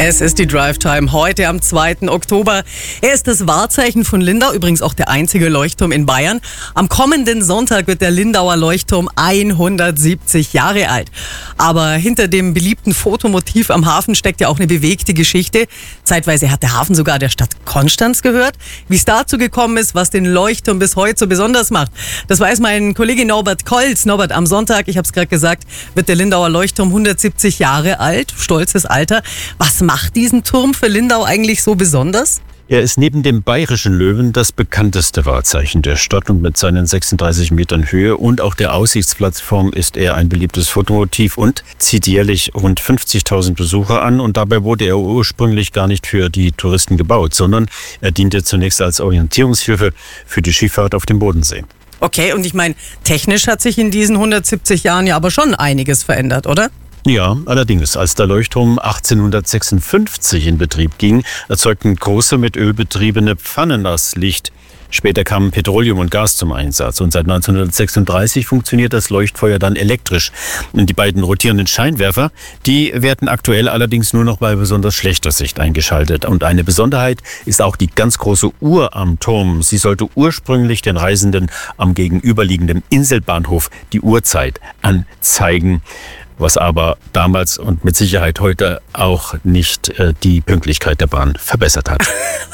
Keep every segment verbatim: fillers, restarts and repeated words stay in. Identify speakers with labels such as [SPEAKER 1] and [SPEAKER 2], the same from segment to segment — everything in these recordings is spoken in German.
[SPEAKER 1] Es ist die Drive Time heute am zweiten Oktober. Er ist das Wahrzeichen von Lindau, übrigens auch der einzige Leuchtturm in Bayern. Am kommenden Sonntag wird der Lindauer Leuchtturm hundertsiebzig Jahre alt. Aber hinter dem beliebten Fotomotiv am Hafen steckt ja auch eine bewegte Geschichte. Zeitweise hat der Hafen sogar der Stadt Konstanz gehört. Wie es dazu gekommen ist, was den Leuchtturm bis heute so besonders macht, das weiß mein Kollege Norbert Kolz. Norbert, am Sonntag, ich habe es gerade gesagt, wird der Lindauer Leuchtturm hundertsiebzig Jahre alt. Stolzes Alter. Was macht diesen Turm für Lindau eigentlich so besonders?
[SPEAKER 2] Er ist neben dem Bayerischen Löwen das bekannteste Wahrzeichen der Stadt und mit seinen sechsunddreißig Metern Höhe und auch der Aussichtsplattform ist er ein beliebtes Fotomotiv und zieht jährlich rund fünfzigtausend Besucher an. Und dabei wurde er ursprünglich gar nicht für die Touristen gebaut, sondern er diente zunächst als Orientierungshilfe für die Schifffahrt auf dem Bodensee.
[SPEAKER 1] Okay, und ich meine, technisch hat sich in diesen hundertsiebzig Jahren ja aber schon einiges verändert, oder?
[SPEAKER 2] Ja, allerdings, als der Leuchtturm achtzehnhundertsechsundfünfzig in Betrieb ging, erzeugten große mit Öl betriebene Pfannen das Licht. Später kamen Petroleum und Gas zum Einsatz und seit neunzehnhundertsechsunddreißig funktioniert das Leuchtfeuer dann elektrisch. Die beiden rotierenden Scheinwerfer, die werden aktuell allerdings nur noch bei besonders schlechter Sicht eingeschaltet. Und eine Besonderheit ist auch die ganz große Uhr am Turm. Sie sollte ursprünglich den Reisenden am gegenüberliegenden Inselbahnhof die Uhrzeit anzeigen, was aber damals und mit Sicherheit heute auch nicht äh, die Pünktlichkeit der Bahn verbessert hat.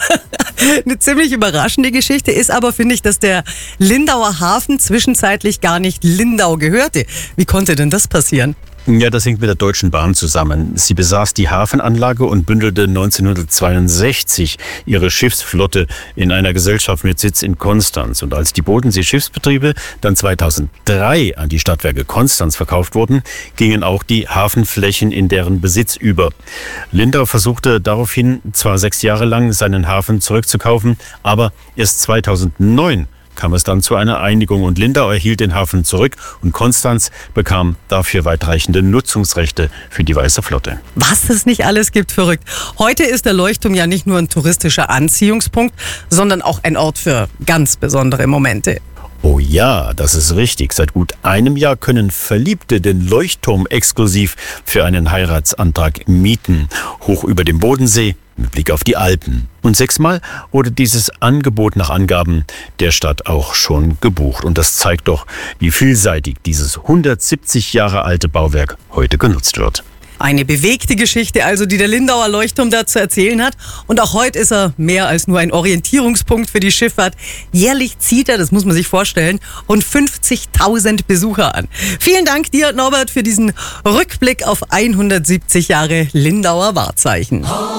[SPEAKER 1] Eine ziemlich überraschende Geschichte ist aber, finde ich, dass der Lindauer Hafen zwischenzeitlich gar nicht Lindau gehörte. Wie konnte denn das passieren?
[SPEAKER 2] Ja, das hängt mit der Deutschen Bahn zusammen. Sie besaß die Hafenanlage und bündelte neunzehnhundertzweiundsechzig ihre Schiffsflotte in einer Gesellschaft mit Sitz in Konstanz. Und als die Bodensee-Schiffsbetriebe dann zweitausenddrei an die Stadtwerke Konstanz verkauft wurden, gingen auch die Hafenflächen in deren Besitz über. Lindau versuchte daraufhin zwar sechs Jahre lang seinen Hafen zurückzukaufen, aber erst zweitausendneun kam es dann zu einer Einigung und Lindau erhielt den Hafen zurück und Konstanz bekam dafür weitreichende Nutzungsrechte für die Weiße Flotte.
[SPEAKER 1] Was es nicht alles gibt, verrückt. Heute ist der Leuchtturm ja nicht nur ein touristischer Anziehungspunkt, sondern auch ein Ort für ganz besondere Momente.
[SPEAKER 2] Oh ja, das ist richtig. Seit gut einem Jahr können Verliebte den Leuchtturm exklusiv für einen Heiratsantrag mieten. Hoch über dem Bodensee, mit Blick auf die Alpen. Und sechsmal wurde dieses Angebot nach Angaben der Stadt auch schon gebucht. Und das zeigt doch, wie vielseitig dieses hundertsiebzig Jahre alte Bauwerk heute genutzt wird.
[SPEAKER 1] Eine bewegte Geschichte also, die der Lindauer Leuchtturm da zu erzählen hat. Und auch heute ist er mehr als nur ein Orientierungspunkt für die Schifffahrt. Jährlich zieht er, das muss man sich vorstellen, rund fünfzigtausend Besucher an. Vielen Dank dir, Norbert, für diesen Rückblick auf hundertsiebzig Jahre Lindauer Wahrzeichen.